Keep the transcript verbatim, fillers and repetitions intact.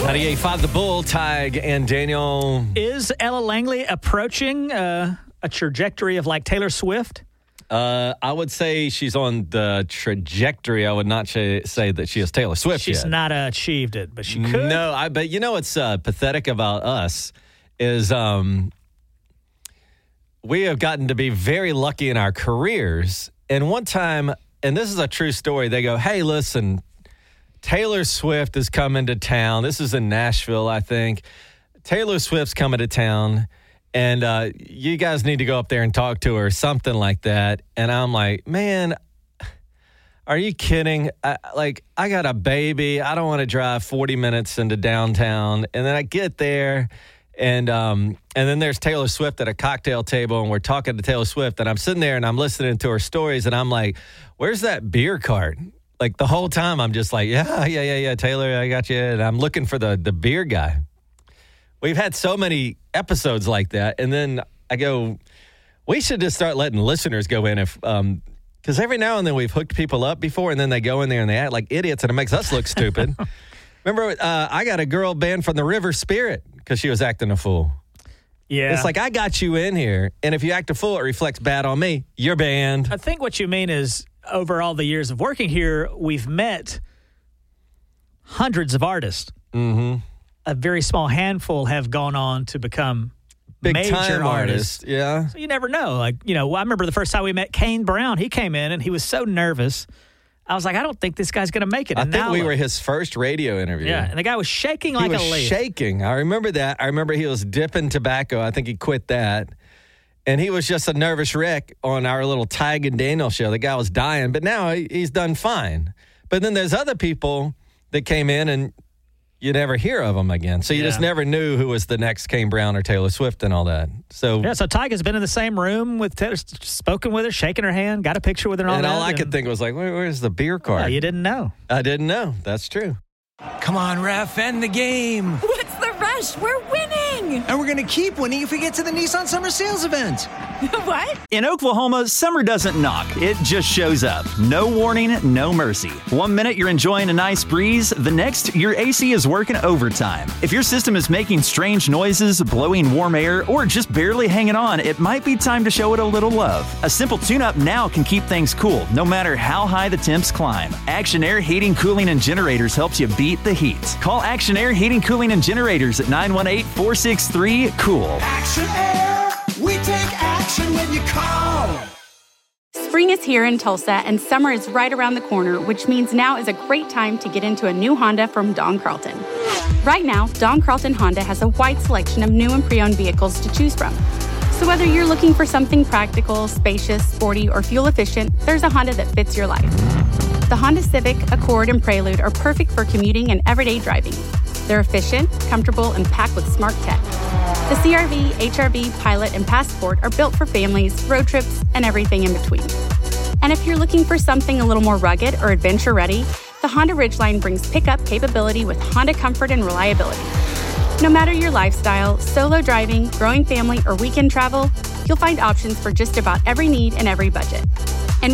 ninety-eight point five The Bull, Tig and Daniel. Is Ella Langley approaching uh, a trajectory of like Taylor Swift? Uh, I would say she's on the trajectory. I would not sh- say that she is Taylor Swift She's yet. not uh, achieved it, but she could. No, I but you know what's uh, pathetic about us is um, we have gotten to be very lucky in our careers. And one time, and this is a true story, they go, hey, listen, Taylor Swift is coming to town. This is in Nashville, I think. Taylor Swift's coming to town, and uh, you guys need to go up there and talk to her, something like that. And I'm like, man, are you kidding? I, like, I got a baby. I don't want to drive forty minutes into downtown. And then I get there, and um, and then there's Taylor Swift at a cocktail table, and we're talking to Taylor Swift. And I'm sitting there, and I'm listening to her stories, and I'm like, where's that beer cart? Like, the whole time, I'm just like, yeah, yeah, yeah, yeah, Taylor, I got you. And I'm looking for the the beer guy. We've had so many episodes like that. And then I go, we should just start letting listeners go in if, um, because every now and then we've hooked people up before, and then they go in there and they act like idiots, and it makes us look stupid. Remember, uh, I got a girl banned from the River Spirit because she was acting a fool. Yeah. It's like, I got you in here, and if you act a fool, it reflects bad on me. You're banned. I think what you mean is, over all the years of working here, we've met hundreds of artists. Mm-hmm. A very small handful have gone on to become Big major time artists. artists. Yeah. So you never know. Like, you know, I remember the first time we met Kane Brown. He came in and he was so nervous. I was like, I don't think this guy's going to make it. I and think now we look. were his first radio interview. Yeah, and the guy was shaking he like was a leaf. shaking. I remember that. I remember he was dipping tobacco. I think he quit that. And he was just a nervous wreck on our little Tig and Daniel show. The guy was dying, but now he, he's done fine. But then there's other people that came in and you never hear of them again. So you Yeah. just never knew who was the next Kane Brown or Taylor Swift and all that. So Yeah, so Tig has been in the same room with Taylor, spoken with her, shaking her hand, got a picture with her and all and that. all I and, could think was like, Where, where's the beer cart? Oh, you didn't know. I didn't know. That's true. Come on, ref, end the game. What's the rush? We're winning! And we're going to keep winning if we get to the Nissan Summer Sales event. What? In Oklahoma, summer doesn't knock. It just shows up. No warning, no mercy. One minute you're enjoying a nice breeze, the next your A C is working overtime. If your system is making strange noises, blowing warm air, or just barely hanging on, it might be time to show it a little love. A simple tune-up now can keep things cool, no matter how high the temps climb. Action Air Heating, Cooling, and Generators helps you beat the heat. Call Action Air Heating, Cooling, and Generators at nine one eight, four six three, COOL. Action Air, we take action when you call. Spring is here in Tulsa, and summer is right around the corner, which means now is a great time to get into a new Honda from Don Carlton. Right now, Don Carlton Honda has a wide selection of new and pre-owned vehicles to choose from. So whether you're looking for something practical, spacious, sporty, or fuel-efficient, there's a Honda that fits your life. The Honda Civic, Accord, and Prelude are perfect for commuting and everyday driving. They're efficient, comfortable, and packed with smart tech. The C R V, H R V, Pilot, and Passport are built for families, road trips, and everything in between. And if you're looking for something a little more rugged or adventure-ready, the Honda Ridgeline brings pickup capability with Honda comfort and reliability. No matter your lifestyle, solo driving, growing family, or weekend travel, you'll find options for just about every need and every budget.